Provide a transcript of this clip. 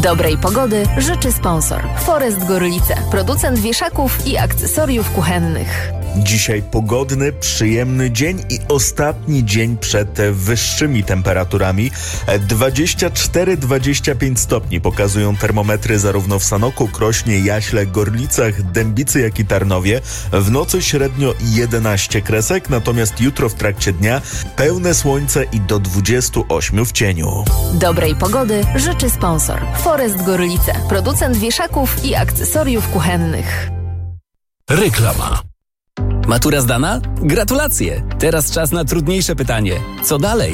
Dobrej pogody życzy sponsor Forest Gorlice, producent wieszaków i akcesoriów kuchennych. Dzisiaj pogodny, przyjemny dzień i ostatni dzień przed wyższymi temperaturami. 24-25 stopni pokazują termometry zarówno w Sanoku, Krośnie, Jaśle, Gorlicach, Dębicy, jak i Tarnowie. W nocy średnio 11 kresek, natomiast jutro w trakcie dnia pełne słońce i do 28 w cieniu. Dobrej pogody życzy sponsor Forest Gorlice, producent wieszaków i akcesoriów kuchennych. Reklama. Matura zdana? Gratulacje! Teraz czas na trudniejsze pytanie. Co dalej?